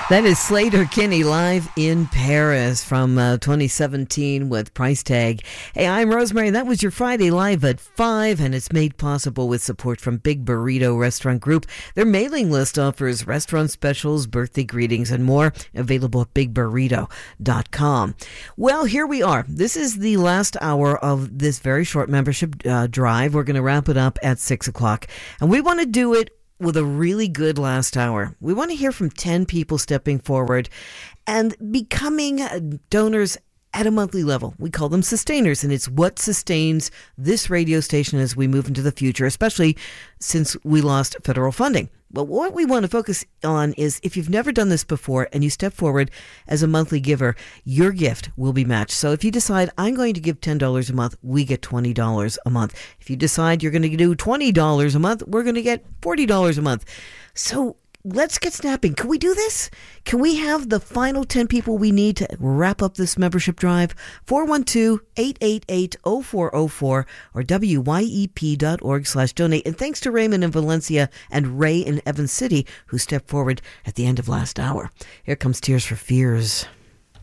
That is Sleater-Kinney live in Paris from 2017 with Price Tag. Hey, I'm Rosemary. That was your Friday Live at 5, and it's made possible with support from Big Burrito Restaurant Group. Their mailing list offers restaurant specials, birthday greetings, and more, available at bigburrito.com. Well, here we are. This is the last hour of this very short membership drive. We're going to wrap it up at 6 o'clock, and we want to do it with a really good last hour. We want to hear from 10 people stepping forward and becoming donors at a monthly level. We call them sustainers, and it's what sustains this radio station as we move into the future, especially since we lost federal funding. But what we want to focus on is if you've never done this before and you step forward as a monthly giver, your gift will be matched. So if you decide, I'm going to give $10 a month, we get $20 a month. If you decide you're going to do $20 a month, we're going to get $40 a month. So let's get snapping. Can we do this? Can we have the final 10 people we need to wrap up this membership drive? 412-888-0404 or wyep.org/donate. And thanks to Raymond in Valencia and Ray in Evans City who stepped forward at the end of last hour. Here comes Tears for Fears.